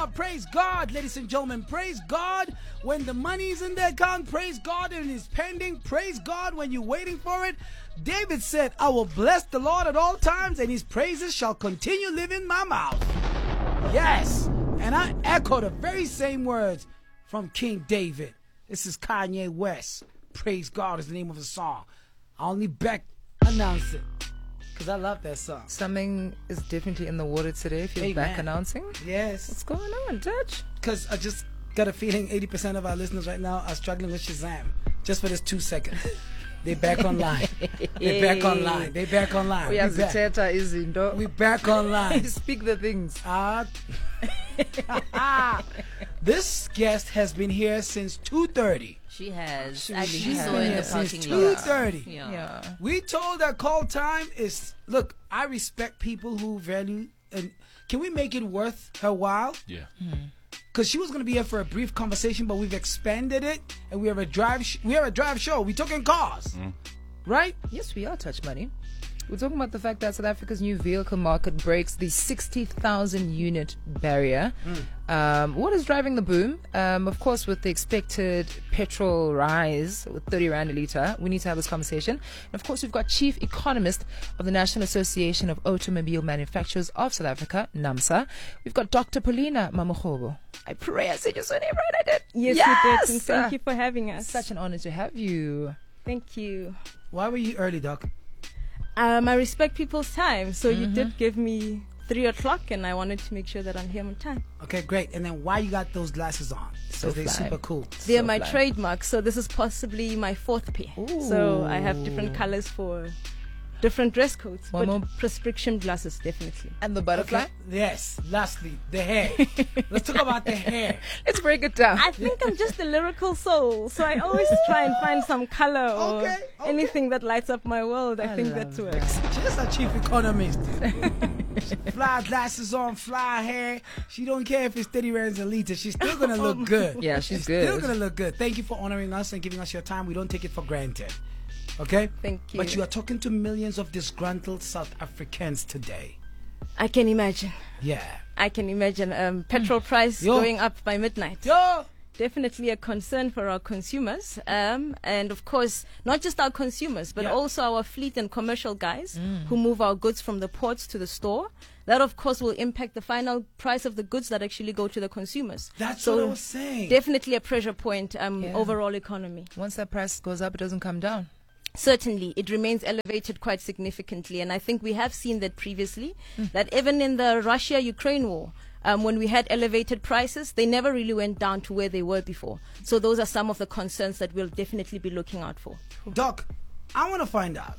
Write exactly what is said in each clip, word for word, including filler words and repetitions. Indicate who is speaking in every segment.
Speaker 1: Praise God, ladies and gentlemen. Praise God when the money's in the account. Praise God when it's pending. Praise God when you're waiting for it. David said, I will bless the Lord at all times, and his praises shall continue living in my mouth. Yes. And I echo the very same words from King David. This is Kanye West. Praise God is the name of the song. I only back announce it because I love that song.
Speaker 2: Something is definitely in the water today if you're Amen. Back announcing.
Speaker 1: Yes.
Speaker 2: What's going on, Dutch?
Speaker 1: Because I just got a feeling eighty percent of our listeners right now are struggling with Shazam just for this two seconds. They back online. They back online. They back online.
Speaker 2: We have the is in
Speaker 1: We back online.
Speaker 2: Speak the things.
Speaker 1: Uh, this guest has been here since two thirty.
Speaker 3: She has.
Speaker 1: She
Speaker 3: Actually,
Speaker 1: she's
Speaker 3: saw
Speaker 1: been
Speaker 3: in
Speaker 1: here
Speaker 3: the
Speaker 1: since
Speaker 3: parking
Speaker 1: two
Speaker 3: lot.
Speaker 1: thirty.
Speaker 3: Yeah.
Speaker 2: Yeah.
Speaker 1: We told her call time is, look, I respect people who value, and can we make it worth her while?
Speaker 4: Yeah.
Speaker 1: Because she was going to be here for a brief conversation, but we've expanded it, and we have a drive. Sh- we have a drive show. We took in cars, mm. right?
Speaker 2: Yes, we are, Touch Money. We're talking about the fact that South Africa's new vehicle market breaks the sixty thousand unit barrier. Mm. Um, what is driving the boom? Um, of course, with the expected petrol rise with thirty rand a litre, we need to have this conversation. And of course, we've got Chief Economist of the National Association of Automobile Manufacturers of South Africa, NAMSA. We've got Doctor Paulina Mamokgobo. I pray I said your surname right. I did.
Speaker 5: Yes,
Speaker 2: yes!
Speaker 5: you did. And thank you for having us.
Speaker 2: Such an honor to have you.
Speaker 5: Thank you.
Speaker 1: Why were you early, Doc?
Speaker 5: Um, I respect people's time, so
Speaker 2: Mm-hmm.
Speaker 5: you did give me three o'clock, and I wanted to make sure that I'm here on time.
Speaker 1: Okay, great. And then why you got those glasses on?
Speaker 2: So
Speaker 1: Because they're
Speaker 2: fly.
Speaker 1: super cool.
Speaker 5: They're
Speaker 2: So
Speaker 5: my
Speaker 2: fly.
Speaker 5: trademark, so this is possibly my fourth pair. So I have different colors for different dress codes,
Speaker 2: One
Speaker 5: but
Speaker 2: more.
Speaker 5: prescription glasses definitely.
Speaker 2: And the butterfly?
Speaker 1: Okay. Yes. Lastly, the hair. Let's talk about the hair.
Speaker 2: Let's break it down.
Speaker 5: I think I'm just a lyrical soul, so I always try and find some color or
Speaker 1: Okay, okay.
Speaker 5: anything that lights up my world. I,
Speaker 2: I
Speaker 5: think
Speaker 2: love
Speaker 5: that works.
Speaker 1: She's a chief economist. Fly glasses on, fly hair. She don't care if it's thirty rands a liter. She's still going to look good.
Speaker 2: Yeah, she's
Speaker 1: Still
Speaker 2: good.
Speaker 1: going to look good. Thank you for honoring us and giving us your time. We don't take it for granted. Okay?
Speaker 5: Thank you.
Speaker 1: But you are talking to millions of disgruntled South Africans today.
Speaker 5: I can imagine.
Speaker 1: Yeah.
Speaker 5: I can imagine um, petrol price
Speaker 1: Yo.
Speaker 5: going up by midnight.
Speaker 1: Yo!
Speaker 5: Definitely a concern for our consumers, um, and of course, not just our consumers, but
Speaker 1: Yeah.
Speaker 5: also our fleet and commercial guys who move our goods from the ports to the store. That, of course, will impact the final price of the goods that actually go to the consumers.
Speaker 1: That's
Speaker 5: so
Speaker 1: what I was saying.
Speaker 5: Definitely a pressure point um,
Speaker 2: Yeah.
Speaker 5: overall economy.
Speaker 2: Once that price goes up, it doesn't come down.
Speaker 5: Certainly, it remains elevated quite significantly, and I think we have seen that previously, that even in the Russia-Ukraine war, um, when we had elevated prices, they never really went down to where they were before. So those are some of the concerns that we'll definitely be looking out for.
Speaker 1: Doc, I want to find out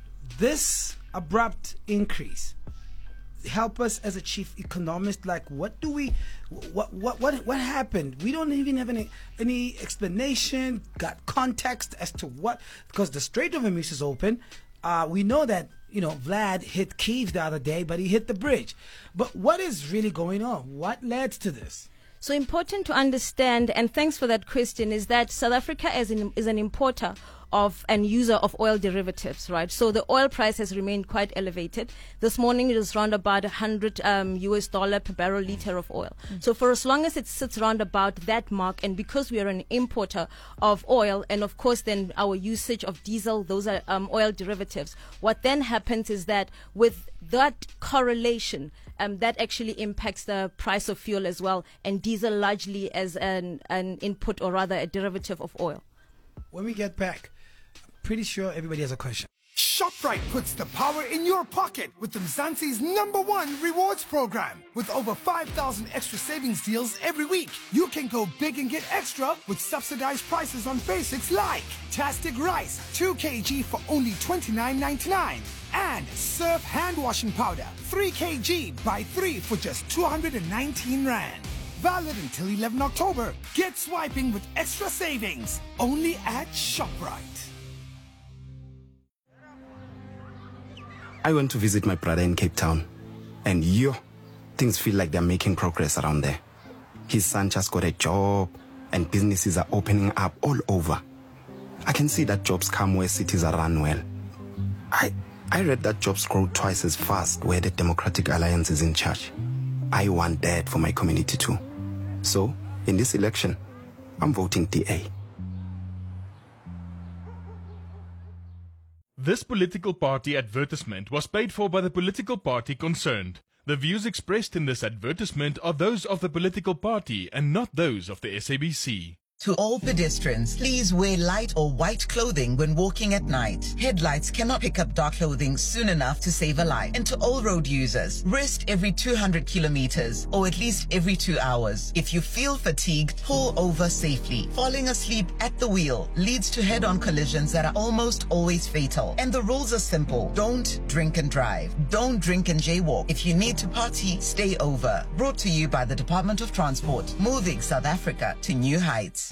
Speaker 1: this abrupt increase. Help us as a chief economist. Like, what do we, what, what, what, what happened? We don't even have any, any explanation, got context as to what, because the Strait of Hormuz is open. Uh, we know that, you know, Vlad hit Kyiv the other day, but he hit the bridge. But what is really going on? What led to this?
Speaker 5: So important to understand, and thanks for that question, is that South Africa is an, is an importer of and user of oil derivatives, right? So the oil price has remained quite elevated. This morning it is around about one hundred um, U S dollar per barrel liter of oil. Mm-hmm. So for as long as it sits around about that mark, and because we are an importer of oil, and of course then our usage of diesel, those are um, oil derivatives, what then happens is that with that correlation, um, that actually impacts the price of fuel as well, and diesel largely as an, an input, or rather a derivative of oil.
Speaker 1: When we get back, I'm pretty sure everybody has a question.
Speaker 6: ShopRite puts the power in your pocket with Mzansi's number one rewards program. With over five thousand extra savings deals every week, you can go big and get extra with subsidized prices on basics like Tastic Rice, two kilograms for only twenty-nine ninety-nine. And Surf hand washing powder, three kilograms, buy three for just two hundred nineteen rand. Valid until eleventh October. Get swiping with extra savings. Only at ShopRite.
Speaker 7: I went to visit my brother in Cape Town, and yo, things feel like they're making progress around there. His son just got a job, and businesses are opening up all over. I can see that jobs come where cities are run well. I, I read that jobs grow twice as fast where the Democratic Alliance is in charge. I want that for my community too. So, in this election, I'm voting D A.
Speaker 3: This political party advertisement was paid for by the political party concerned. The views expressed in this advertisement are those of the political party and not those of the S A B C.
Speaker 4: To all pedestrians, please wear light or white clothing when walking at night. Headlights cannot pick up dark clothing soon enough to save a life. And to all road users, rest every two hundred kilometers or at least every two hours. If you feel fatigued, pull over safely. Falling asleep at the wheel leads to head-on collisions that are almost always fatal. And the rules are simple. Don't drink and drive. Don't drink and jaywalk. If you need to party, stay over. Brought to you by the Department of Transport, moving South Africa to new heights.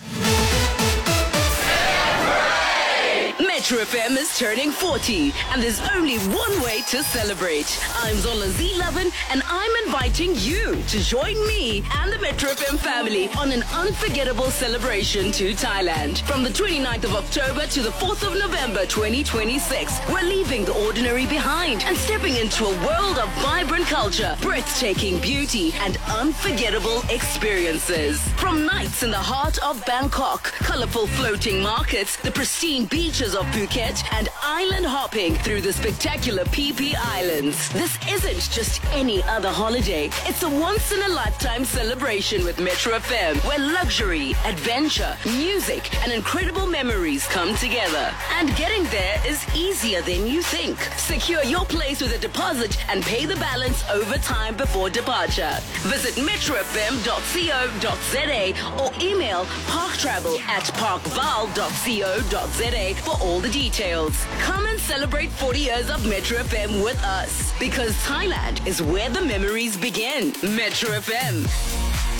Speaker 8: Metro F M is turning forty, and there's only one way to celebrate. I'm Zola Z11, and I'm inviting you to join me and the Metro F M family on an unforgettable celebration to Thailand. From the twenty-ninth of October to the fourth of November twenty twenty-six, we're leaving the ordinary behind and stepping into a world of vibrant culture, breathtaking beauty, and unforgettable experiences. From nights in the heart of Bangkok, colorful floating markets, the pristine beaches of Phuket, and island hopping through the spectacular P P Islands. This isn't just any other holiday. It's a once-in-a-lifetime celebration with Metro F M, where luxury, adventure, music, and incredible memories come together. And getting there is easier than you think. Secure your place with a deposit and pay the balance over time before departure. Visit metro f m dot co dot z a or email parktravel at parkval dot co dot z a for all the details. Come and celebrate forty years of Metro F M with us, because Thailand is where the memories begin. Metro F M.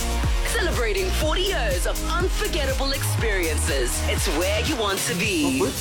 Speaker 8: Celebrating forty years of unforgettable experiences. It's where you want to be.